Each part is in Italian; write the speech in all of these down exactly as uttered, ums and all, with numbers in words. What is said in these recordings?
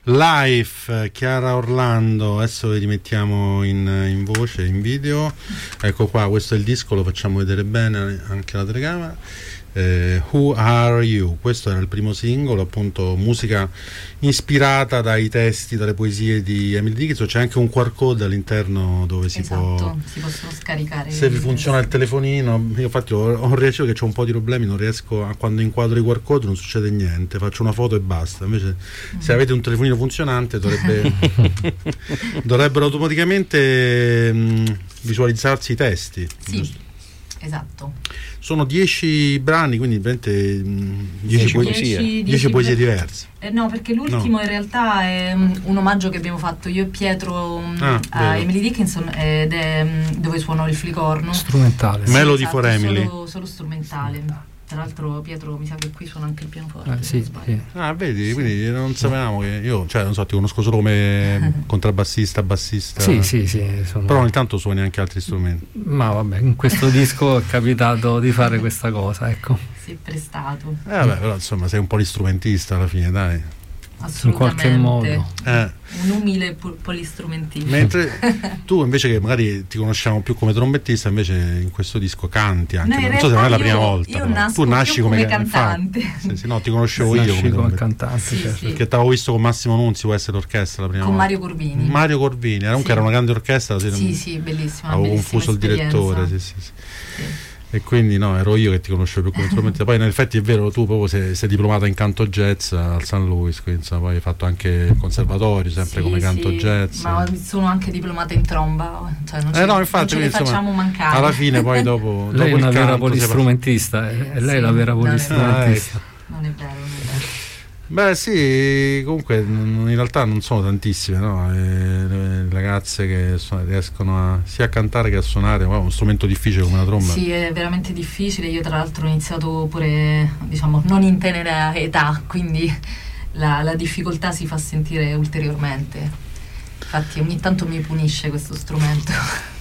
Life, Chiara Orlando. Adesso vi rimettiamo in, in voce, in video. Ecco qua, questo è il disco, lo facciamo vedere bene anche alla telecamera. Eh, Who Are You? Questo era il primo singolo, appunto musica ispirata dai testi, dalle poesie di Emily Dickinson. C'è anche un Q R code all'interno dove si esatto, può si possono scaricare. Se vi funziona il telefonino, io infatti ho, ho reagito che c'ho un po' di problemi, non riesco a, quando inquadro i Q R code non succede niente, faccio una foto e basta. Invece mm. se avete un telefonino funzionante dovrebbe dovrebbero automaticamente mh, visualizzarsi i testi. Sì, giusto? Esatto. Sono dieci brani, quindi dieci poesie, dieci poesie diverse. Eh, no, perché l'ultimo no. in realtà è um, un omaggio che abbiamo fatto io e Pietro um, ah, a Emily Dickinson, ed è um, dove suono il flicorno. Strumentale. Sì, Melody esatto, for Emily. Solo, solo strumentale. Tra l'altro Pietro mi sa che qui suona anche il pianoforte. Eh, sì, sì. Ah, vedi, sì. Quindi non sapevamo che io, cioè non so, ti conosco solo come contrabbassista, bassista. Sì, sì, sì. Sono... Però ogni tanto suoni anche altri strumenti. Ma vabbè, in questo disco è capitato di fare questa cosa, ecco. Si è prestato. Eh vabbè, però insomma sei un po' l'istrumentista alla fine, dai. Assolutamente. In qualche modo. Eh. Un umile polistrumentista. Mentre tu invece, che magari ti conosciamo più come trombettista, invece in questo disco canti anche. No, non so se non è la prima io, volta. Io nasco tu nasci come, come cantante. Sì, sì, no, ti conoscevo io come, come cantante. Sì, certo. sì. Perché ti avevo visto con Massimo Nunzi, può essere l'orchestra la prima con volta. Mario Corvini. Mario Corvini, comunque sì. era una grande orchestra. Sì, sì, sì, bellissima. Avevo confuso il direttore. Sì, sì, sì. Sì. E quindi no, ero io che ti conoscevo più come strumentista. Poi in effetti è vero, tu proprio sei, sei diplomata in canto jazz al San Luis, quindi insomma, poi hai fatto anche il conservatorio sempre sì, come canto sì, jazz. ma sono anche diplomata in tromba, cioè non ce, eh no, infatti, non ce le insomma, facciamo mancare. Alla fine poi dopo, lei dopo è una vera canto, polistrumentista, è, è lei sì, la vera non polistrumentista. È non è vero, non è vero. Beh sì, comunque in realtà non sono tantissime, no? E le ragazze che suon- riescono a, sia a cantare che a suonare, wow, uno strumento difficile come la tromba. Sì, è veramente difficile. Io tra l'altro ho iniziato pure, diciamo, non in tenera età, quindi la, la difficoltà si fa sentire ulteriormente. Infatti ogni tanto mi punisce questo strumento.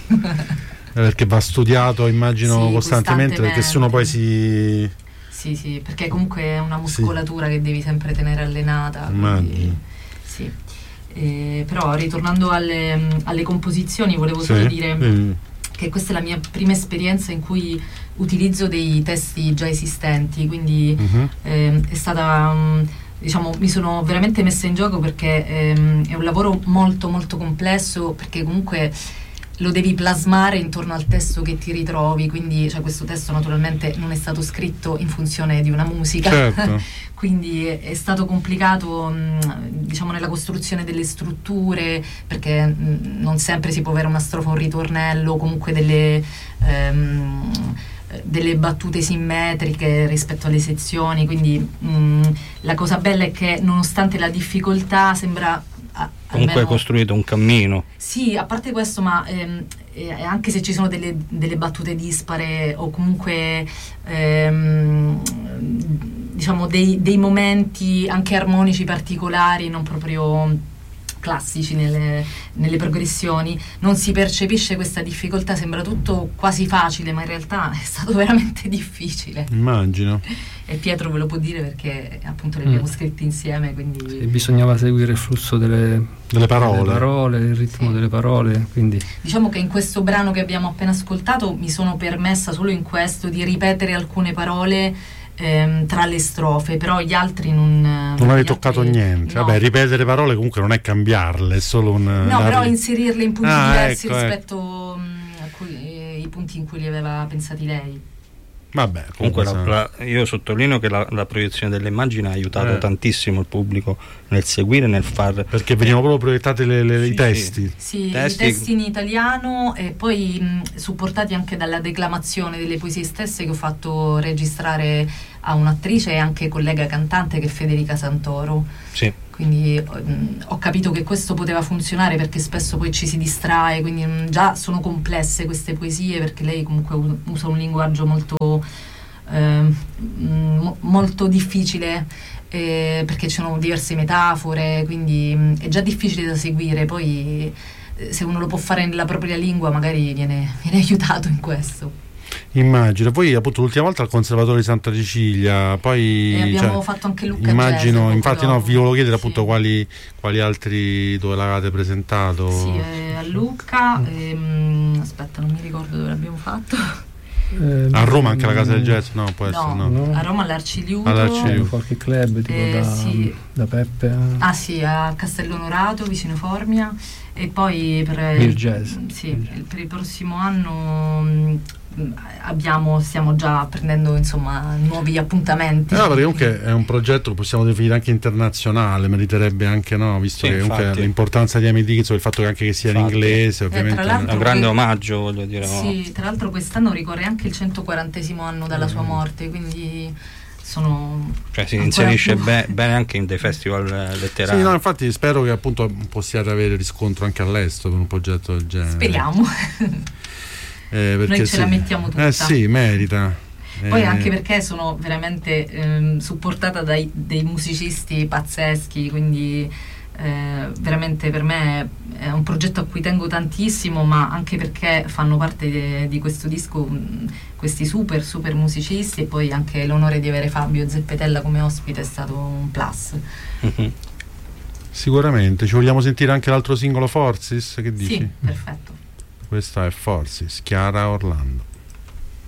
Perché va studiato, immagino, sì, costantemente, perché se uno poi si... Sì, sì, perché comunque è una muscolatura sì. che devi sempre tenere allenata. Quindi, sì. E, però ritornando alle, alle composizioni, volevo sì. solo dire mm. che questa è la mia prima esperienza in cui utilizzo dei testi già esistenti, quindi mm-hmm. eh, è stata... Um, diciamo, mi sono veramente messa in gioco perché ehm, è un lavoro molto molto complesso, perché comunque lo devi plasmare intorno al testo che ti ritrovi, quindi cioè, questo testo naturalmente non è stato scritto in funzione di una musica, certo. quindi è, è stato complicato mh, diciamo nella costruzione delle strutture, perché mh, non sempre si può avere una strofa o un ritornello, comunque delle ehm, delle battute simmetriche rispetto alle sezioni, quindi mh, la cosa bella è che nonostante la difficoltà sembra comunque almeno, hai costruito un cammino. Sì, a parte questo, ma ehm, eh, anche se ci sono delle, delle battute dispare o comunque ehm, diciamo dei, dei momenti anche armonici particolari, non proprio classici nelle, nelle progressioni, non si percepisce questa difficoltà, sembra tutto quasi facile, ma in realtà è stato veramente difficile. Immagino. E Pietro ve lo può dire perché appunto le abbiamo mm. scritte insieme, quindi sì, bisognava seguire il flusso delle, delle parole, delle parole il ritmo sì. delle parole, quindi diciamo che in questo brano che abbiamo appena ascoltato mi sono permessa solo in questo di ripetere alcune parole ehm, tra le strofe, però gli altri non non avevi toccato altri, niente, no. Vabbè, ripetere parole comunque non è cambiarle, è solo un no, però inserirle in punti ah, diversi ecco, rispetto ecco. a cui, eh, i punti in cui li aveva pensati lei. Vabbè, comunque la, la, io sottolineo che la, la proiezione delle immagini ha aiutato eh. tantissimo il pubblico nel seguire, nel far, perché venivano proprio proiettati le, le, sì, i testi sì, testi. i testi in italiano e poi mh, supportati anche dalla declamazione delle poesie stesse, che ho fatto registrare a un'attrice e anche collega cantante che è Federica Santoro. Sì. Quindi mh, ho capito che questo poteva funzionare, perché spesso poi ci si distrae, quindi mh, già sono complesse queste poesie, perché lei comunque usa un linguaggio molto eh, mh, molto difficile, eh, perché ci sono diverse metafore, quindi mh, è già difficile da seguire. Poi eh, se uno lo può fare nella propria lingua magari viene, viene aiutato in questo. Immagino. Poi appunto l'ultima volta al Conservatorio di Santa Cecilia, poi e abbiamo cioè, fatto anche Lucca immagino, Jazz, infatti no, vi volevo chiedere appunto sì. quali, quali altri dove l'avete presentato. Sì, eh, a Lucca, ehm, aspetta, non mi ricordo dove l'abbiamo fatto. Eh, A Roma anche la Casa del Jazz? No, può essere, no, no. no. A Roma all'Arciliuto. All'Arciliuto. qualche club tipo Eh, da, sì. da Peppe a Ah sì, a Castello Onorato, vicino Formia. E poi per il jazz. Sì, Il jazz. per il prossimo anno mh, abbiamo, stiamo già prendendo insomma nuovi appuntamenti. Eh, no, perché comunque è un progetto che possiamo definire anche internazionale, meriterebbe anche, no, visto Sì, che comunque infatti. l'importanza di Amy Dickinson, il fatto che anche che sia in Infatti. inglese, Eh, ovviamente. tra l'altro- È un grande omaggio, voglio dire. no? Sì, tra l'altro quest'anno ricorre anche il centoquarantesimo anno dalla sua morte, quindi sono Cioè si ancora inserisce più- be- bene anche in dei festival eh, letterari. Sì, no, infatti spero che appunto possiate avere riscontro anche all'estero per un progetto del genere. Speriamo. Eh, perché Noi ce la sì. mettiamo tutta. Eh sì, merita. Poi Eh, anche perché sono veramente ehm, supportata dai dei musicisti pazzeschi, quindi eh, veramente per me è un progetto a cui tengo tantissimo, ma anche perché fanno parte de- di questo disco mh, questi super super musicisti, e poi anche l'onore di avere Fabio Zeppetella come ospite è stato un plus. Mhm. Sicuramente. Ci vogliamo sentire anche l'altro singolo, Forces? Che dici? Sì, perfetto. Questa è Forces, Chiara Orlando.